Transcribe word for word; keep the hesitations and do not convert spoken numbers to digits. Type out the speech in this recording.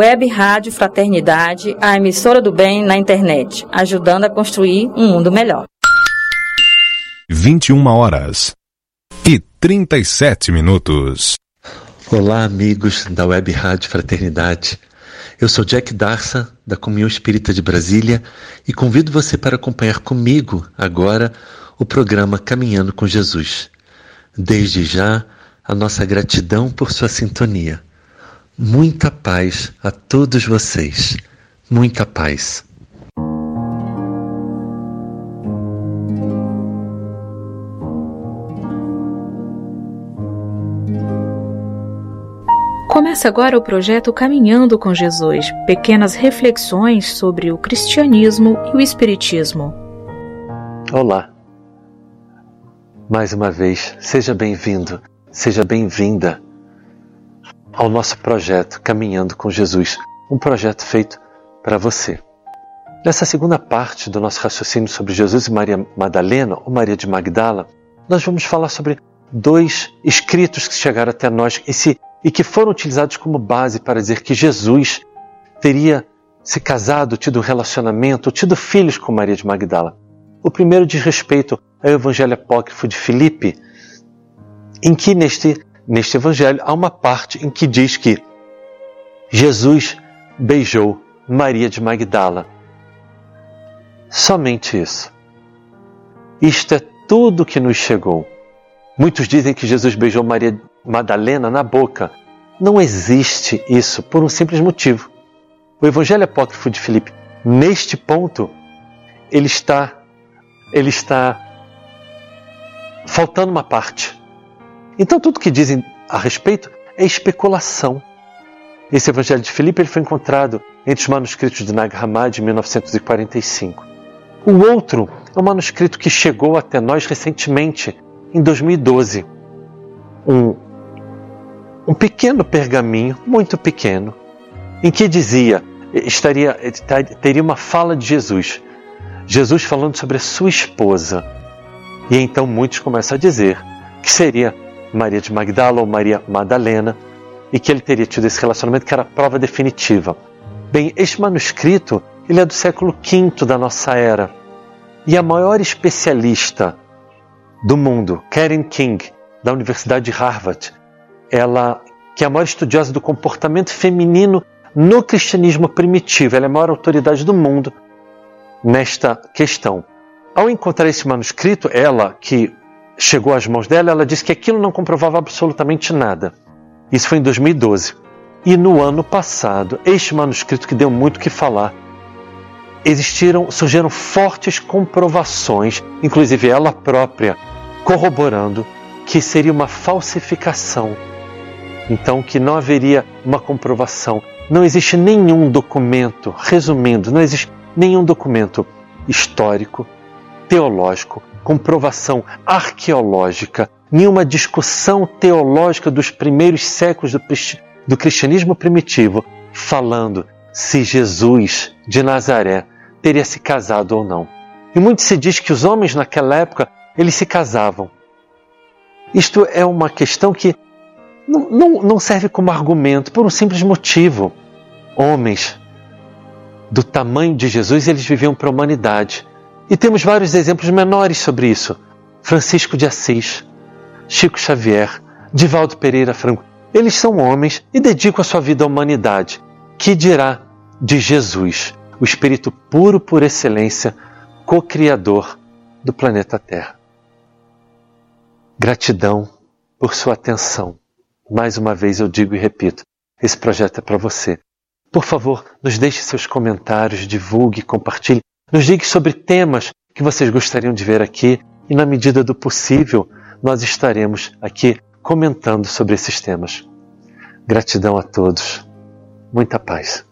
Web Rádio Fraternidade, a emissora do bem na internet, ajudando a construir um mundo melhor. vinte e uma horas e trinta e sete minutos. Olá, amigos da Web Rádio Fraternidade. Eu sou Jack Darsa, da Comunhão Espírita de Brasília, e convido você para acompanhar comigo agora o programa Caminhando com Jesus. Desde já, a nossa gratidão por sua sintonia. Muita paz a todos vocês. Muita paz. Começa agora o projeto Caminhando com Jesus, pequenas reflexões sobre o cristianismo e o espiritismo. Olá. Mais uma vez, seja bem-vindo, seja bem-vinda ao nosso projeto Caminhando com Jesus, um projeto feito para você. Nessa segunda parte do nosso raciocínio sobre Jesus e Maria Madalena, ou Maria de Magdala, nós vamos falar sobre dois escritos que chegaram até nós e, se, e que foram utilizados como base para dizer que Jesus teria se casado, tido um relacionamento, tido filhos com Maria de Magdala. O primeiro diz respeito ao Evangelho Apócrifo de Filipe, em que neste, neste Evangelho há uma parte em que diz que Jesus beijou Maria de Magdala. Somente isso. Isto é tudo que nos chegou. Muitos dizem que Jesus beijou Maria Madalena na boca. Não existe isso por um simples motivo. O Evangelho Apócrifo de Filipe, neste ponto, ele está, ele está faltando uma parte. Então tudo que dizem a respeito é especulação. Esse Evangelho de Filipe ele foi encontrado entre os manuscritos de Nag Hammadi de mil novecentos e quarenta e cinco. O outro é um manuscrito que chegou até nós recentemente, em dois mil e doze. Um, um pequeno pergaminho, muito pequeno, em que dizia, estaria, teria uma fala de Jesus. Jesus falando sobre a sua esposa. E então muitos começam a dizer que seria Maria de Magdala ou Maria Madalena, e que ele teria tido esse relacionamento que era a prova definitiva. Bem, este manuscrito ele é do século quinto da nossa era. E a maior especialista do mundo, Karen King, da Universidade de Harvard, ela, que é a maior estudiosa do comportamento feminino no cristianismo primitivo, ela é a maior autoridade do mundo nesta questão. Ao encontrar esse manuscrito, ela, que chegou às mãos dela, ela disse que aquilo não comprovava absolutamente nada. Isso foi em dois mil e doze. E no ano passado, este manuscrito que deu muito o que falar, existiram, surgiram fortes comprovações, inclusive ela própria, corroborando que seria uma falsificação. Então, que não haveria uma comprovação. Não existe nenhum documento, resumindo, não existe nenhum documento histórico, teológico, comprovação arqueológica, nenhuma discussão teológica dos primeiros séculos do, do cristianismo primitivo, falando se Jesus de Nazaré teria se casado ou não. E muito se diz que os homens naquela época, eles se casavam. Isto é uma questão que não, não, não serve como argumento, por um simples motivo. Homens do tamanho de Jesus, eles viviam para a humanidade. E temos vários exemplos menores sobre isso. Francisco de Assis, Chico Xavier, Divaldo Pereira Franco. Eles são homens e dedicam a sua vida à humanidade. Que dirá de Jesus, o Espírito puro por excelência, co-criador do planeta Terra? Gratidão por sua atenção. Mais uma vez eu digo e repito, esse projeto é para você. Por favor, nos deixe seus comentários, divulgue, compartilhe. Nos diga sobre temas que vocês gostariam de ver aqui e, na medida do possível, nós estaremos aqui comentando sobre esses temas. Gratidão a todos. Muita paz.